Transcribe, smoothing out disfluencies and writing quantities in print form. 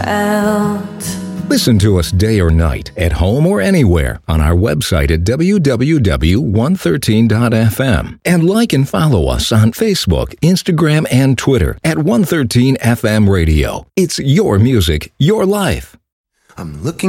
felt. Listen to us day or night, at home or anywhere, on our website at www.113.fm. And like and follow us on Facebook, Instagram, and Twitter at 113 FM Radio. It's your music, your life. I'm looking